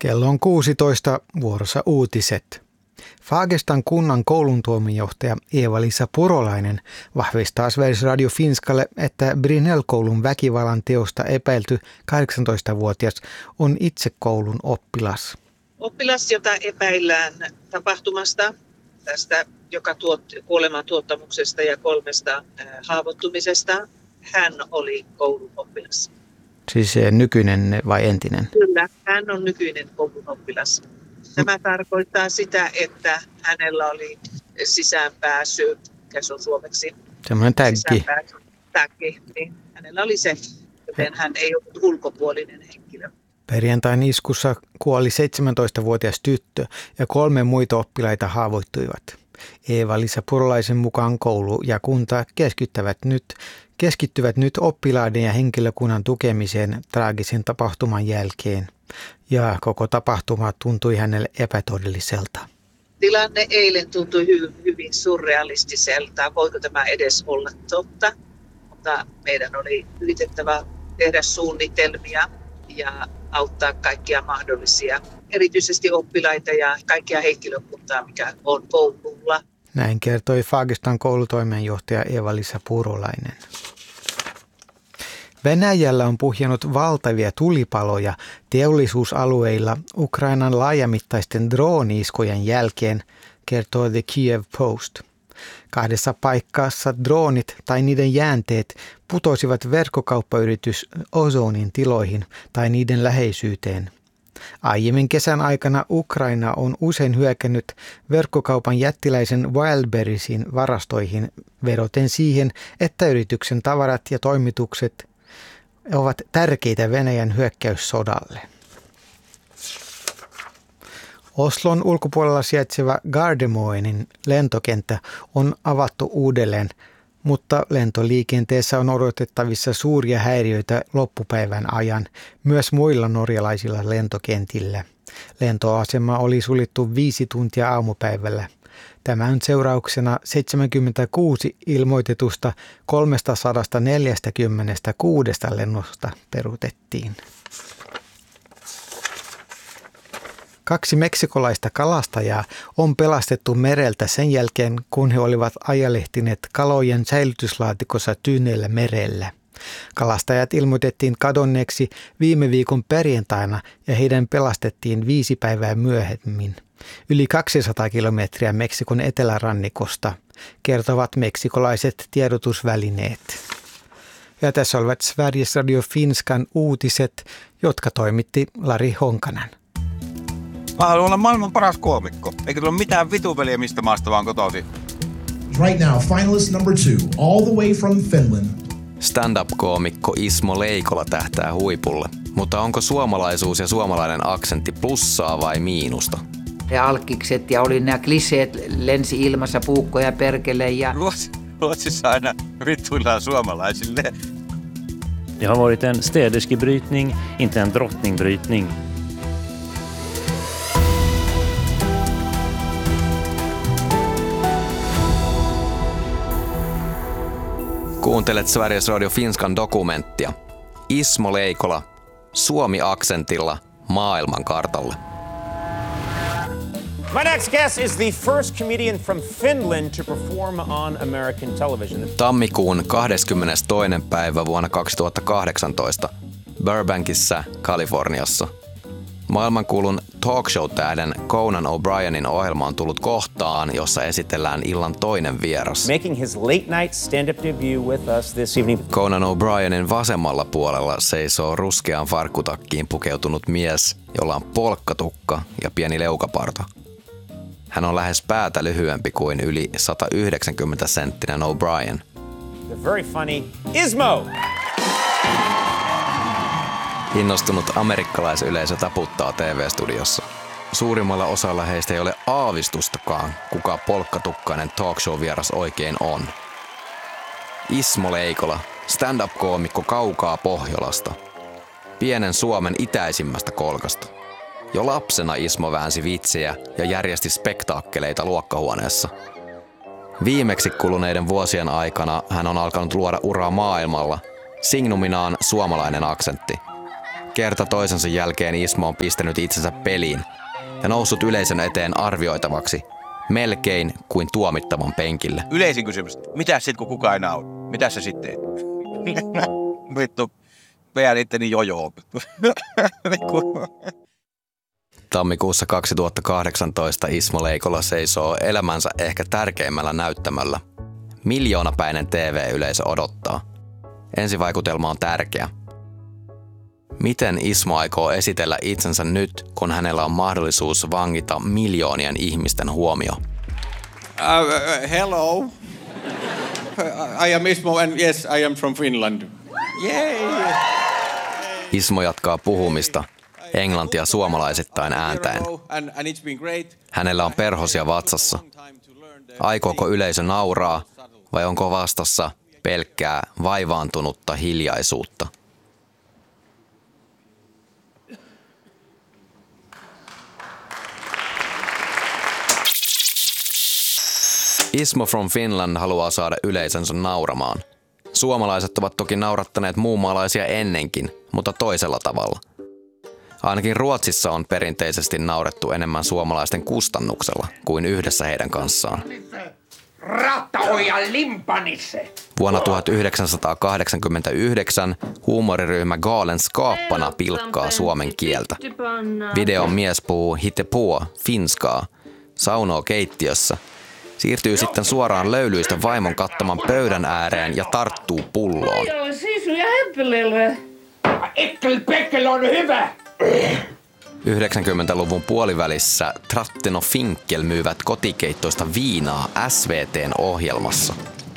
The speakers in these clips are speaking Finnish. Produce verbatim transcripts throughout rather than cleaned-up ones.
Kello on kuusitoista, vuorossa uutiset. Fagestan kunnan kouluntuomenjohtaja Eeva-Liisa Purolainen vahvistaa Sveriges Radio Finskalle, että Brinell-koulun väkivallan teosta epäilty kahdeksantoistavuotias on itse koulun oppilas. Oppilas, jota epäillään tapahtumasta, tästä joka tuot, kuoleman tuottamuksesta ja kolmesta äh, haavoittumisesta, hän oli koulun oppilas. Siis nykyinen vai entinen? Kyllä, hän on nykyinen koulun oppilas. Tämä tarkoittaa sitä, että hänellä oli sisäänpääsy, mikä se on suomeksi? Semmoinen täggi. Täggi, niin hänellä oli se, joten hän ei ollut ulkopuolinen henkilö. Perjantain iskussa kuoli seitsemäntoistavuotias tyttö ja kolme muita oppilaita haavoittuivat. Eeva-Liisa Purolaisen mukaan koulu ja kunta keskittyvät nyt, keskittyvät nyt oppilaiden ja henkilökunnan tukemiseen traagisen tapahtuman jälkeen. Ja koko tapahtuma tuntui hänelle epätodelliselta. Tilanne eilen tuntui hy- hyvin surrealistiselta. Voiko tämä edes olla totta? Mutta meidän oli yritettävä tehdä suunnitelmia ja auttaa kaikkia mahdollisia, erityisesti oppilaita ja kaikkia henkilökuntaa, mikä on koululla. Näin kertoi Fagestan koulutoimenjohtaja Eeva-Liisa Purolainen. Venäjällä on puhjennut valtavia tulipaloja teollisuusalueilla Ukrainan laajamittaisten drooni-iskujen jälkeen, kertoo The Kiev Post. Kahdessa paikassa droonit tai niiden jäänteet putosivat verkkokauppayritys Ozonin tiloihin tai niiden läheisyyteen. Aiemmin kesän aikana Ukraina on usein hyökännyt verkkokaupan jättiläisen Wildberriesin varastoihin vedoten siihen, että yrityksen tavarat ja toimitukset ovat tärkeitä Venäjän hyökkäyssodalle. Oslon ulkopuolella sijaitseva Gardermoenin lentokenttä on avattu uudelleen, mutta lentoliikenteessä on odotettavissa suuria häiriöitä loppupäivän ajan myös muilla norjalaisilla lentokentillä. Lentoasema oli suljettu viisi tuntia aamupäivällä. Tämän seurauksena seitsemänkymmentäkuusi ilmoitetusta kolmesataaneljäkymmentäkuusi lennosta peruutettiin. Kaksi meksikolaista kalastajaa on pelastettu mereltä sen jälkeen, kun he olivat ajelehtineet kalojen säilytyslaatikossa Tyynellä merellä. Kalastajat ilmoitettiin kadonneeksi viime viikon perjantaina ja heidän pelastettiin viisi päivää myöhemmin. Yli kaksisataa kilometriä Meksikon etelärannikosta, kertovat meksikolaiset tiedotusvälineet. Ja tässä olivat Sveriges Radio Finskan uutiset, jotka toimitti Lari Honkanen. Mä haluan olla maailman paras koomikko. Eikä tule mitään vitupeliä mistä maasta vaan kotoisin. Right now, finalist number two, all the way from Finland. Stand-up-koomikko Ismo Leikola tähtää huipulle. Mutta onko suomalaisuus ja suomalainen aksentti plussaa vai miinusta? Ja alkikset ja oli nämä kliseet lensi ilmassa puukkoja perkele ja... Ruotsissa aina vittuillaan suomalaisille. Det har varit en städerskebrytning, inte en drottningbrytning. Kuuntelet Sveriges Radio Finskan dokumenttia. Ismo Leikola, Suomi-aksentilla maailmankartalle. My next guest is the first comedian from Finland to perform on American television. Tammikuun kahdeskymmenestoinen päivä vuonna kaksituhattakahdeksantoista Burbankissa, Kaliforniassa. Maailmankuulun talkshow-tähden Conan O'Brienin ohjelma on tullut kohtaan, jossa esitellään illan toinen vieras. Making his late night stand-up debut with us this evening. Conan O'Brienin vasemmalla puolella seisoo ruskeaan farkkutakkiin pukeutunut mies, jolla on polkkatukka ja pieni leukaparta. Hän on lähes päätä lyhyempi kuin yli sata yhdeksänkymmentä senttinen O'Brien. The very funny Ismo! Innostunut amerikkalaisyleisö taputtaa T V-studiossa. Suurimmalla osalla heistä ei ole aavistustakaan, kuka polkkatukkainen talkshow-vieras oikein on. Ismo Leikola, stand-up-koomikko kaukaa Pohjolasta. Pienen Suomen itäisimmästä kolkasta. Jo lapsena Ismo väänsi vitsejä ja järjesti spektaakkeleita luokkahuoneessa. Viimeksi kuluneiden vuosien aikana hän on alkanut luoda uraa maailmalla, signuminaan suomalainen aksentti. Kerta toisensa jälkeen Ismo on pistänyt itsensä peliin ja noussut yleisön eteen arvioitavaksi, melkein kuin tuomittavan penkille. Yleisin kysymys, mitä sit kun kukaan ei naura? Mitä sä sitten teet? Vittu, veän itteni jojoon. Tammikuussa kaksituhattakahdeksantoista Ismo Leikola seisoo elämänsä ehkä tärkeimmällä näyttämöllä. Miljoonapäinen T V-yleisö odottaa. Ensivaikutelma on tärkeä. Miten Ismo aikoo esitellä itsensä nyt, kun hänellä on mahdollisuus vangita miljoonien ihmisten huomio? Uh, uh, hello. I am Ismo and yes, I am from Finland. Yay! Ismo jatkaa puhumista, englantia suomalaisittain ääntäen. Hänellä on perhosia vatsassa. Aikooko yleisö nauraa vai onko vastassa pelkkää vaivaantunutta hiljaisuutta? Ismo from Finland haluaa saada yleisönsä nauramaan. Suomalaiset ovat toki naurattaneet muunmaalaisia ennenkin, mutta toisella tavalla. Ainakin Ruotsissa on perinteisesti naurettu enemmän suomalaisten kustannuksella kuin yhdessä heidän kanssaan. Vuonna tuhatyhdeksänsataakahdeksankymmentäyhdeksän huumoriryhmä Galenskaparna pilkkaa suomen kieltä. Videon mies puhuu hittepå, finskaa, saunoo keittiössä, siirtyy sitten suoraan löylyistä vaimon kattaman pöydän ääreen ja tarttuu pulloon. yhdeksänkymmentäluvun puolivälissä Trattino Finkel myyvät kotikeittoista viinaa S V T:n ohjelmassa.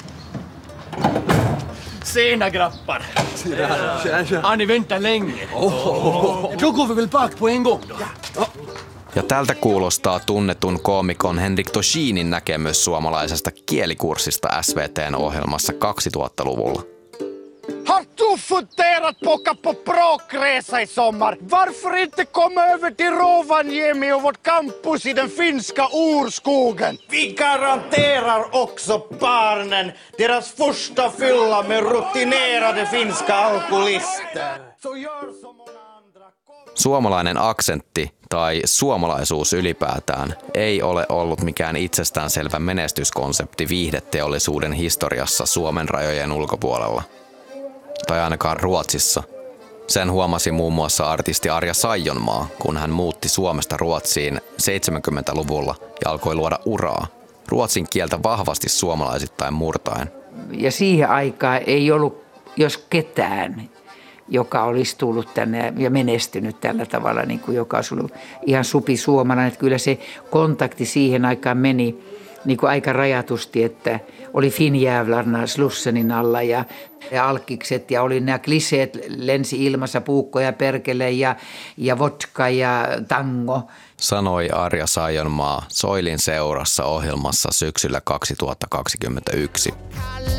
Sena grappar. Har ni väntat länge? Då går vi väl bak på en gång då. Ja tältä kuulostaa tunnetun koomikon Henrik Toshinin näkemys suomalaisesta kielikurssista S V T:n ohjelmassa kaksituhattaluvulla. Har du funderat på att på språkresa i sommar? Varför inte komma över till Rovaniemi och vårt campus i den finska urskogen? Vi garanterar också barnen deras första fylla med rutinerade finska alkoholister. Så gör som Suomalainen aksentti tai suomalaisuus ylipäätään ei ole ollut mikään itsestäänselvä menestyskonsepti viihdeteollisuuden historiassa Suomen rajojen ulkopuolella. Tai ainakaan Ruotsissa. Sen huomasi muun muassa artisti Arja Saijonmaa, kun hän muutti Suomesta Ruotsiin seitsemänkymmentäluvulla ja alkoi luoda uraa. Ruotsin kieltä vahvasti suomalaisittain murtaen. Ja siihen aikaan ei ollut, jos ketään, joka olisi tullut tänne ja menestynyt tällä tavalla, niin kuin joka olisi ollut ihan supisuomalainen. Että kyllä se kontakti siihen aikaan meni niin kuin aika rajatusti, että oli Finjävlarna Slussenin alla ja, ja alkkikset ja oli nämä kliseet lensi ilmassa, puukko ja perkele ja, ja vodka ja tango. Sanoi Arja Saijonmaa Soilin seurassa ohjelmassa syksyllä kaksituhattakaksikymmentäyksi.